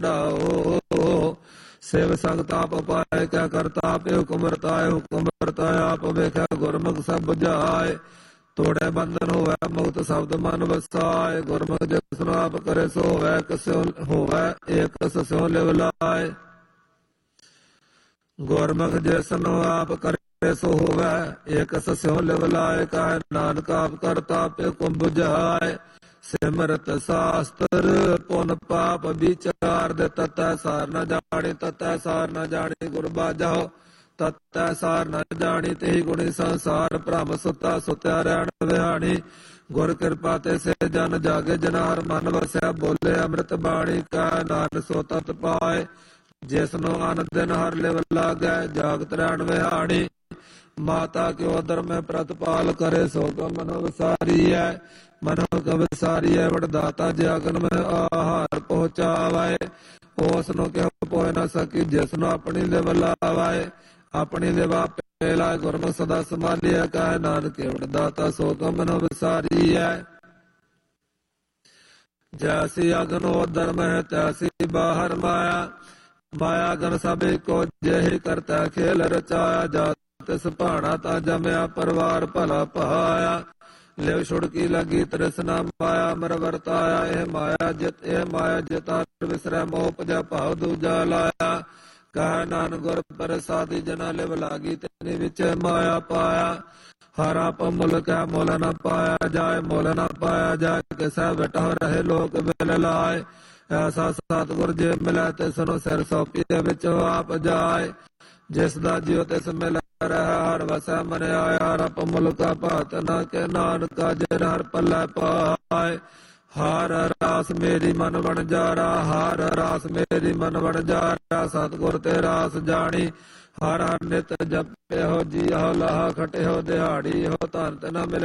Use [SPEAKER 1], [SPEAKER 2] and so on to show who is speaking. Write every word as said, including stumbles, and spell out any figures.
[SPEAKER 1] ਢਾਓ। ਸਿਵ ਸੰਗਤ ਆਪ ਪਾਏ ਕਿਆ ਕਰਤਾ ਆਪੇ ਹੁਕਮ ਵਰਤਾਏ। ਹੁਕਮ ਵਰਤਾਏ ਆਪ ਵੇਖਿਆ ਗੁਰਮੁਖ ਸਭ ਬੁਝਾਏ। ਤੋੜੇ ਬੰਧਨ ਹੋਵੈ ਮੁਕਤ ਸ਼ਬਦ ਮਨ ਵਸਾਏ। ਗੁਰਮੁਖ ਜਿਸ ਨੂੰ ਆਪ ਕਰੇ ਸੋ ਹੋਵੈ ਕਿਸਿਓ ਹੋਵੈ ਏਕ ਸਸਿਓ ਲਿਵ ਲਾਏ। ਗੁਰਮੁਖ ਜਿਸ ਨੂੰ ਆਪ ਕਰੇ ਸੋ ਹੋਵੈ ਏਕ ਸਸਿਓ ਲਿਵ ਲਾਏ। ਕਹੈ ਨਾਨਕ ਆਪ ਕਰਤਾ ਆਪੇ ਹੁਕਮ ਬੁਝਾਏ। ਸਿਮਰਤ ਸਾਸਤਰ ਪੁਨ ਪਾਪ ਵਿਚਾਰ ਦੇ ਤਤੈ ਸਾਰ ਨ ਜਾਣੀ ਤਤੈ ਸਾਰ ਨ ਜਾਣੀ ਗੁਰ ਬਾਝਾਓ। ਤਤੈ ਸਾਰ ਨ ਜਾਣੀ ਤੇਹੀ ਗੁਣੀ ਸੰਸਾਰ ਭ੍ਰਮ ਸੁਤਾ ਸੁਤਿਆ ਰਹਿਣ ਵਿਹਾਣੀ। ਗੁਰ ਕਿਰਪਾ ਤੇ ਸੇ ਜਨ ਜਾਗੇ ਜਨਾ ਹਰ ਮਨ ਵਸਿਆ ਬੋਲੇ ਅੰਮ੍ਰਿਤ ਬਾਣੀ। ਕਹੈ ਨਾਨਕ ਸੋ ਤਤ ਪਾਏ ਜਿਸ ਨੂੰ ਅਨ ਦਿਨ ਹਰ ਲਿਵ ਲਾਗੈ ਜਾਗਤ ਰਹਿਣ ਵਿਹਾਣੀ। ਮਾਤਾ ਕਿਉ ਧਰਮੈ ਪ੍ਰਤਪਾਲ ਕਰੇ ਸੋ ਕੋ ਮਨੋ ਵਿਸਾਰੀਐ। ਮਨੋ ਕੋ ਵਿਸਾਰੀਐ ਵਡਦਾਤਾ ਜਗਨ ਮੈਂ ਆਹਾਰ ਪਹੁੰਚਾਵੈ। ਉਸ ਨੂੰ ਕਿਉ ਪੋਇ ਨ ਸਕੀ ਜਿਸ ਨੂੰ ਆਪਣੀ ਲਿਵ ਲਾਵੈ। ਆਪਣੀ ਲਿਵ ਆਪੇ ਲਾਇ ਗੁਰਮੁਖ ਸਦਾ ਸੰਭਾਲੀਐ। ਕਹੈ ਨਾਨਕ ਵਡਦਾਤਾ ਸੋ ਕੋ ਮਨੋ ਵਿਸਾਰੀਐ। ਜੈਸੀ ਅਗਨ ਓਦਰ ਮਹਿ ਤੈਸੀ ਬਾਹਰ ਮਾਇਆ। ਮਾਇਆ ਗਨ ਸਭ ਇੱਕੋ ਜਿਹੀ ਕਰਤਾ ਖੇਲ ਰਚਾਇਆ। ਜਾ ਤਿਸ ਭਾਣਾ ਤਾ ਜਮਿਆ ਪਰਿਵਾਰ ਭਲਾ ਪਾਇਆ। ਲਿਵ ਛੁੜਕੀ ਲੱਗੀ ਤ੍ਰਿਸ਼ਨਾ ਮਾਇਆ ਮਰ ਵਰਤਾਇਆ। ਇਹ ਮਾਇਆ ਜਿਤ ਇਹ ਮਾਇਆ ਜਿਤਾ ਵਿਸਰੈ ਮੋਹ ਉਪਜੈ ਭਾਵ ਦੂਜਾ ਲਾਇਆ। ਕਹੈ ਨਾਨਕ ਗੁਰ ਪ੍ਰਸਾਦੀ ਜਨਾ ਲਿਵ ਲਾਗੀ ਤੇਨੀ ਵਿੱਚ ਮਾਇਆ ਪਾਇਆ। ਹਰ ਆਪ ਮੁੱਲ ਕੈ ਮੁੱਲ ਨ ਪਾਇਆ ਜਾਏ ਮੁੱਲ ਨ ਪਾਇਆ ਜਾਏ। ਕਿਸੈ ਬਿਟਹੁ ਰਹੇ ਲੋਕ ਬਿਲ ਲਾਏ। ਐਸਾ ਸਤਿਗੁਰ ਜੇ ਮਿਲੈ ਤਿਸ ਨੂੰ ਸਿਰ ਸੌਂਪੀਐ ਵਿੱਚ ਆਪ ਜਾਏ। ਜਿਸ ਦਾ ਜਿਉ ਤਿਸ ਮਿਲ ਰਹਿ ਹਰ ਵਸੈ ਮਨ ਆਇਆ। ਰਪ ਮੁਲਕਾ ਭਾਤ ਨ ਕੇ ਨਾਨਕਾ ਜਿਨ ਹਰ ਪੱਲੇ ਪਾਏ। ਹਰ ਰਾਸ ਮੇਰੀ ਮਨ ਵਣ ਜਾਰਾ ਹਰ ਰਾਸ ਮੇਰੀ ਮਨ ਵਣ ਜਾਰਾ। ਸਤਿਗੁਰ ਤੇ ਰਾਸ ਜਾਣੀ ਹਰ ਹਰ ਨਿਤ ਜਪਿਓ ਜੀਓ ਲਾਹਾ ਖਟਿਓ ਦਿਹਾੜੀ। ਹੋ ਧਨ ਤੇ ਨ ਮਿਲੇ